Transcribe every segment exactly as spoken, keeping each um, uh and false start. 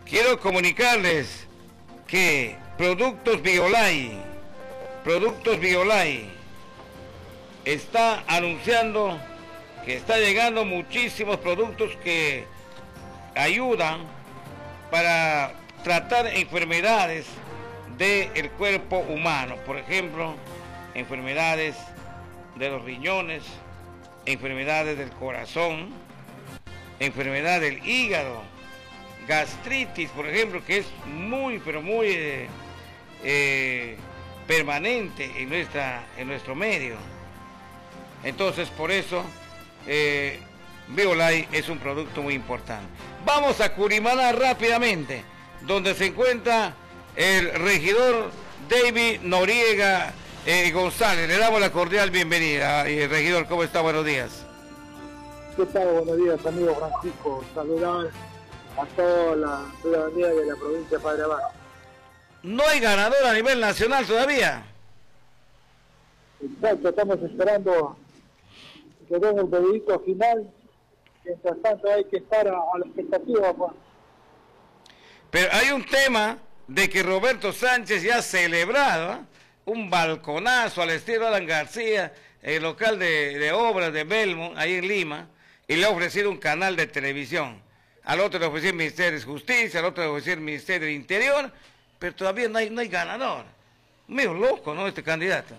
quiero comunicarles que Productos Biolay, Productos Biolay está anunciando que está llegando muchísimos productos que ayudan para tratar enfermedades del cuerpo humano, por ejemplo, enfermedades de los riñones, enfermedades del corazón, enfermedad del hígado, gastritis, por ejemplo, que es muy, pero muy eh, eh, permanente en, nuestra, en nuestro medio. Entonces, por eso, eh, Biolay es un producto muy importante. Vamos a Curimaná rápidamente, donde se encuentra el regidor David Noriega eh, González. Le damos la cordial bienvenida. Y el regidor, ¿cómo está? Buenos días. ¿Qué tal? Buenos días, amigo Francisco. Saludar a toda la ciudadanía de la provincia de Padre Abad. ¿No hay ganador a nivel nacional todavía? Exacto, estamos esperando que den el veredicto final. Mientras tanto hay que estar a, a la expectativa, pues. Pero hay un tema de que Roberto Sánchez ya ha celebrado ¿eh? un balconazo al estilo Alan García, el local de, de obras de Belmont, ahí en Lima, y le ha ofrecido un canal de televisión. Al otro le ofreció el Ministerio de Justicia, al otro le ofreció el Ministerio del Interior, pero todavía no hay, no hay ganador. Medio loco, ¿no?, este candidato.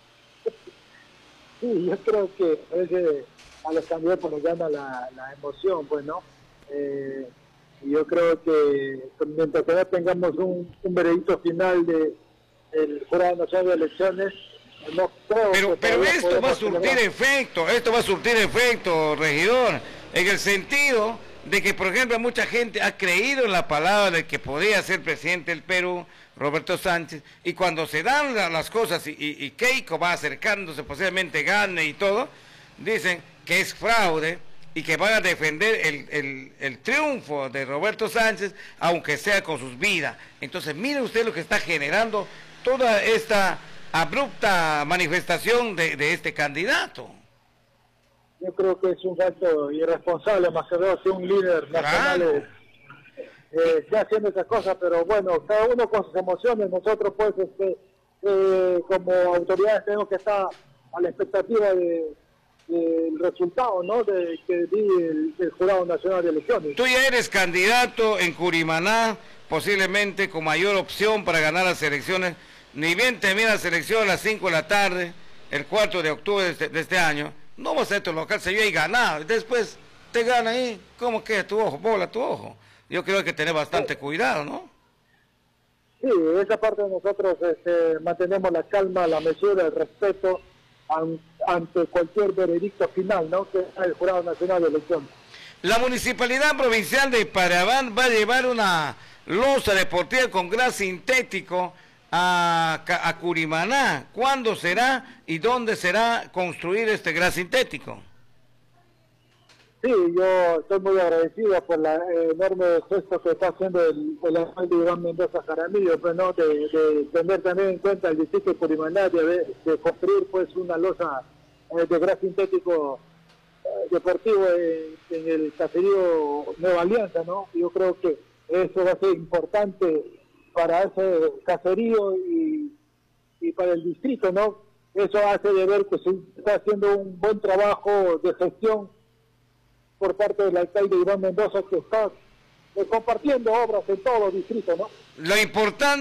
Sí, yo creo que a veces a los candidatos nos gana la, la emoción, pues, ¿no? Eh, y yo creo que mientras que no tengamos un, un veredicto final de el Jurado Nacional de Elecciones, no creo pero, que pero esto va a surtir celebrar. efecto, esto va a surtir efecto, regidor, en el sentido de que, por ejemplo, mucha gente ha creído en la palabra de que podría ser presidente del Perú, Roberto Sánchez, y cuando se dan las cosas y, y, y Keiko va acercándose, posiblemente gane y todo, dicen que es fraude y que van a defender el, el, el triunfo de Roberto Sánchez, aunque sea con sus vidas. Entonces, mire usted lo que está generando toda esta abrupta manifestación de, de este candidato. Yo creo que es un acto irresponsable, más que todo, que un líder nacional Claro. eh, eh, esté haciendo esas cosas, pero bueno, cada uno con sus emociones. Nosotros, pues, este, eh, como autoridades tenemos que estar a la expectativa de del resultado, ¿no?, de que di el, el Jurado Nacional de Elecciones. Tú ya eres candidato en Curimaná, posiblemente con mayor opción para ganar las elecciones. Ni bien termina la selección a las cinco de la tarde, el cuatro de octubre de este, de este año, no vas a ser tu local, se vio y ganado. Después te gana ahí, ¿cómo queda tu ojo? Bola tu ojo. Yo creo que hay que tener bastante Sí. cuidado, ¿no? Sí, esa parte de nosotros este, mantenemos la calma, la mesura, el respeto an, ante cualquier veredicto final, ¿no?, que es el Jurado Nacional de Elecciones. La Municipalidad Provincial de Padre Abad va a llevar una losa deportiva con gras sintético a, a Curimaná. ¿Cuándo será y dónde será construir este gras sintético? Sí, yo estoy muy agradecido por la eh, enorme gesto que está haciendo el, el alcalde Iván Mendoza Jaramillo, pues, ¿no?, de, de tener también en cuenta el distrito de Curimaná, de, de construir, pues, una losa eh, de gras sintético eh, deportivo en, en el caserío Nueva Alianza, ¿no? Yo creo que eso va a ser importante para ese caserío y, y para el distrito, ¿no? Eso hace de ver que se está haciendo un buen trabajo de gestión por parte del alcalde Iván Mendoza, que está eh, compartiendo obras en todo el distrito, ¿no? Lo importante